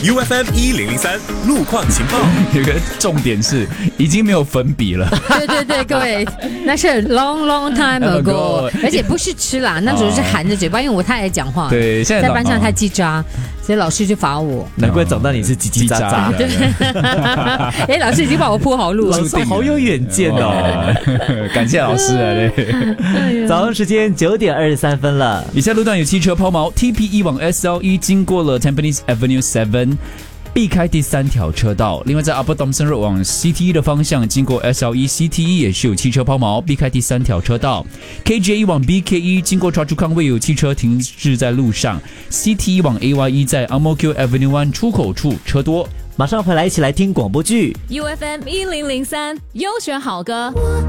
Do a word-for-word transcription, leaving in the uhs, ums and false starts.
U F M 一零零三路况情报。 有个重点是已经没有粉笔了。 对对对，各位，那是 long long time ago， 而且不是吃啦，那时候是含着嘴巴，因为我太爱讲话， 对，现在在班上太叽喳，所以老师就罚我。 难怪长大你是叽叽喳喳的。 哎，老师已经帮我铺好路了， 老师好有远见哦， 感谢老师啊！对， 早上时间九点二十三分了。 以下路段有汽车抛锚 ，T P 一往 S L E 经过了 Tampines Avenue seven。避开第三条车道。另外，在 Upper Thomson Road 往 C T E 的方向，经过 S L E C T E 也是有汽车抛锚，避开第三条车道。K J E 往 B K E 经过 Choa Chu Kang 位有汽车停滞在路上。C T E 往 A Y E 在 Ang Mo Kio Avenue one 出口处车多。 马上回来，一起来听广播剧。 U F M 一零零三优选好歌。